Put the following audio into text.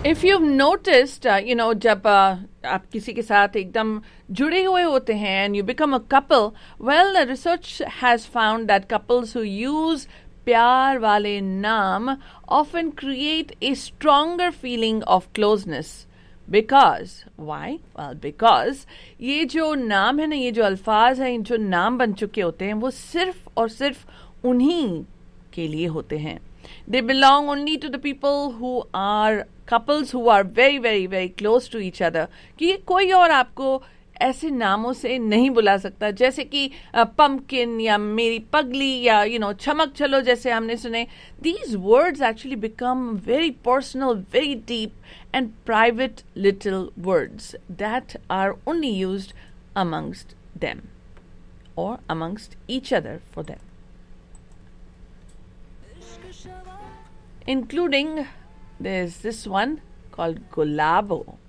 If you noticed जब आप किसी के साथ एकदम जुड़े हुए होते हैं and you become a couple, well research has found that couples who use प्यार वाले नाम often create a stronger feeling of closeness. Because why? Well because ये जो नाम है ना, ये जो अल्फाज हैं, जो नाम बन चुके होते हैं, वो सिर्फ और सिर्फ उन्हीं के लिए होते हैं. They belong only to the people who are couples who are very very very close to each other. कि कोई और आपको ऐसे नामों से नहीं बुला सकता, जैसे कि pumpkin या मेरी पगली या चमक चलो जैसे हमने सुने. These words actually become very personal, very deep and private little words that are only used amongst them or amongst each other for them. Including there's this one called Gulabo.